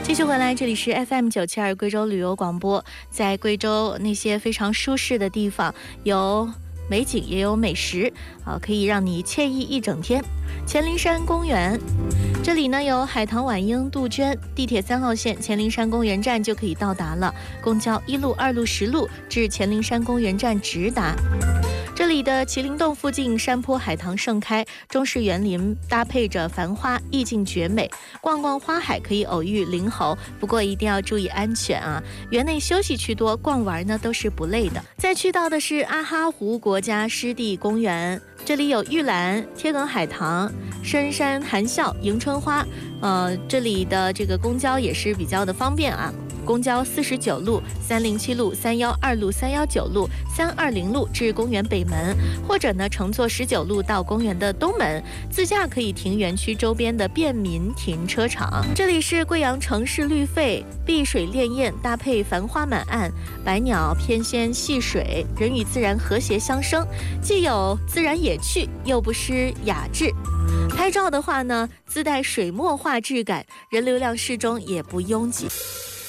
继续回来，这里是 FM972贵州旅游广播。在贵州那些非常舒适的地方，有美景也有美食可以让你惬意一整天。黔灵山公园，这里呢有海棠晚樱、杜鹃，地铁3号线黔灵山公园站就可以到达了，公交1路、2路、10路至黔灵山公园站直达。这里的麒麟洞附近山坡海棠盛开，中式园林搭配着繁花，意境绝美。逛逛花海可以偶遇灵猴，不过一定要注意安全啊！园内休息区多，逛玩呢都是不累的。再去到的是阿哈湖国家湿地公园，这里有玉兰、贴梗海棠、深山含笑、迎春花。这里的这个公交也是比较的方便啊。公交49路、307路、312路、319路、320路至公园北门，或者呢乘坐19路到公园的东门，自驾可以停园区周边的便民停车场。这里是贵阳城市绿肺，碧水潋滟搭配繁花满岸，百鸟翩跹戏水，人与自然和谐相生，既有自然野趣，又不失雅致。拍照的话呢，自带水墨画质感，人流量适中，也不拥挤。